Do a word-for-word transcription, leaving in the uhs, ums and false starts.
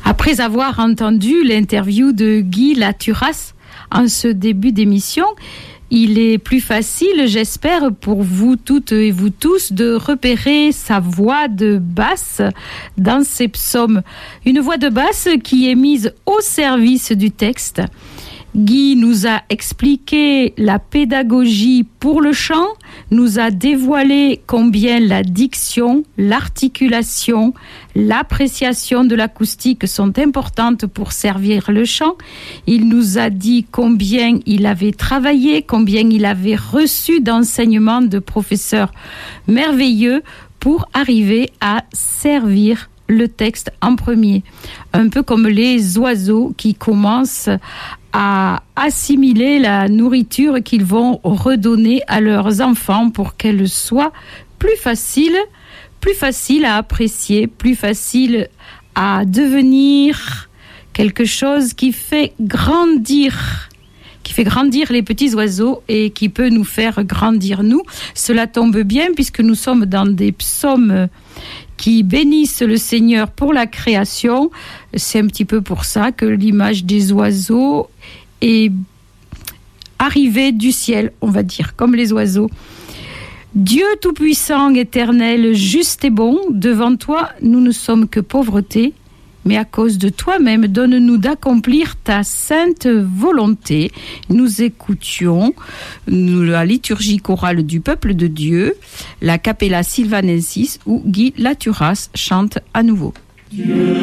Après avoir entendu l'interview de Guy Laturas en ce début d'émission, il est plus facile, j'espère, pour vous toutes et vous tous de repérer sa voix de basse dans ces psaumes. Une voix de basse qui est mise au service du texte. Guy nous a expliqué la pédagogie pour le chant, nous a dévoilé combien la diction, l'articulation, l'appréciation de l'acoustique sont importantes pour servir le chant. Il nous a dit combien il avait travaillé, combien il avait reçu d'enseignements de professeurs merveilleux pour arriver à servir le texte en premier. Un peu comme les oiseaux qui commencent à assimiler la nourriture qu'ils vont redonner à leurs enfants pour qu'elle soit plus facile, plus facile à apprécier, plus facile à devenir quelque chose qui fait grandir, qui fait grandir les petits oiseaux et qui peut nous faire grandir nous. Cela tombe bien puisque nous sommes dans des psaumes qui bénissent le Seigneur pour la création. C'est un petit peu pour ça que l'image des oiseaux est arrivée du ciel, on va dire, comme les oiseaux. Dieu tout-puissant, éternel, juste et bon, devant toi, nous ne sommes que pauvreté, mais à cause de toi-même, donne-nous d'accomplir ta sainte volonté. Nous écoutions la liturgie chorale du peuple de Dieu, la Capella Sylvanensis, où Guy Laturas chante à nouveau. Dieu.